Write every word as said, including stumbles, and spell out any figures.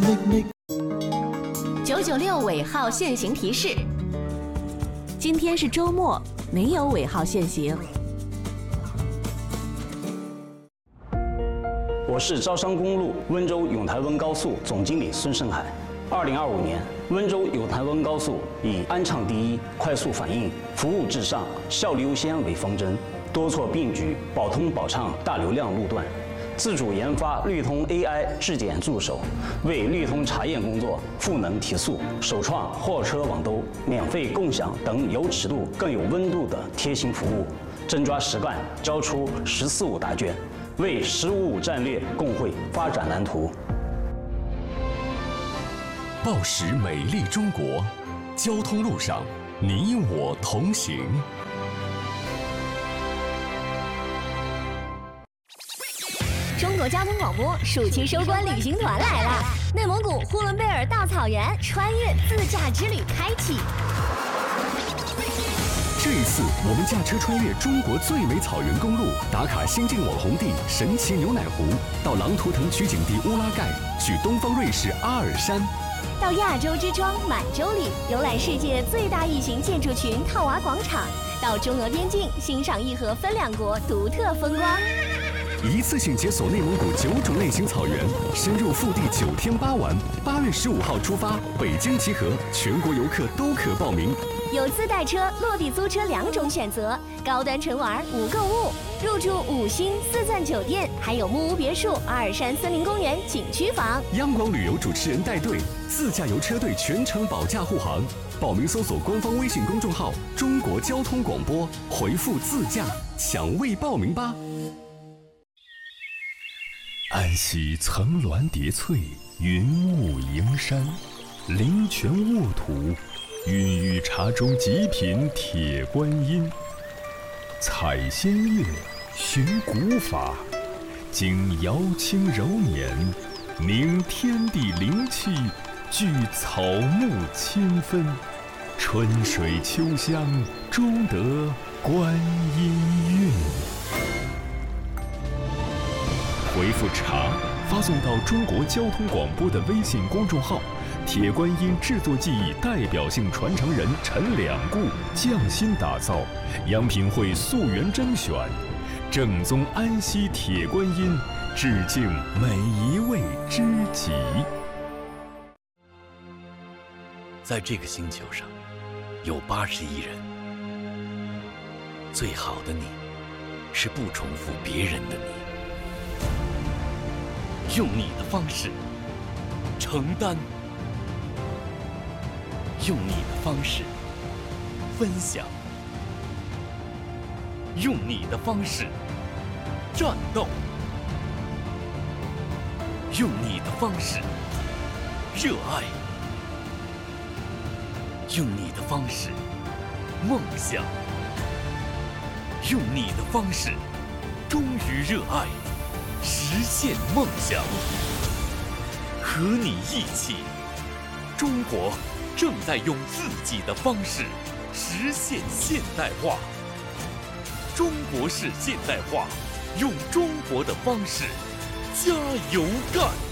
九九六尾号限行提示：今天是周末，没有尾号限行。 我是招商公路温州永台温高速总经理孙胜海。二零二五年，温州永台温高速以安畅第一、快速反应、服务至上、效率优先为方针，多措并举，保通保畅大流量路段，自主研发绿通 A I 质检助手，为绿通查验工作赋能提速，首创货车网兜、免费共享等有尺度更有温度的贴心服务，真抓实干，交出“十四五”答卷，为“十五五”战略共绘发展蓝图。 报时美丽中国，交通路上你我同行。 中国交通广播暑期收官旅行团来了，内蒙古呼伦贝尔大草原穿越自驾之旅开启。 这一次，我们驾车穿越中国最美草原公路，打卡新晋网红地神奇牛奶湖，到狼图腾取景地乌拉盖，去东方瑞士阿尔山， 到亚洲之窗满洲里游览世界最大异形建筑群套娃广场，到中俄边境欣赏义和分两国独特风光。 一次性解锁内蒙古九种类型草原，深入腹地九天八晚。八月十五号出发，北京集合，全国游客都可报名。 有自带车、落地租车两种选择，高端纯玩无购物，入住五星四钻酒店，还有木屋别墅、阿尔山森林公园景区房。 央广旅游主持人带队，自驾游车队全程保驾护航。报名搜索官方微信公众号“中国交通广播”，回复“自驾”抢位报名吧。安溪层峦叠翠，云雾迎山，灵泉沃土，孕育茶中极品铁观音。采仙乐，寻古法，经瑶清柔年，凝天地灵气，聚草木清芬，春水秋香，终得观音韵。回复茶发送到中国交通广播的微信公众号，铁观音制作技艺代表性传承人陈两固匠心打造，央品汇溯源甄选，正宗安溪铁观音，致敬每一位知己。 在这个星球上，有八十亿人，最好的你，是不重复别人的你。用你的方式承担，用你的方式分享，用你的方式战斗，用你的方式热爱，用你的方式梦想，用你的方式忠于热爱，实现梦想。和你一起，中国正在用自己的方式实现现代化。中国式现代化，用中国的方式加油干！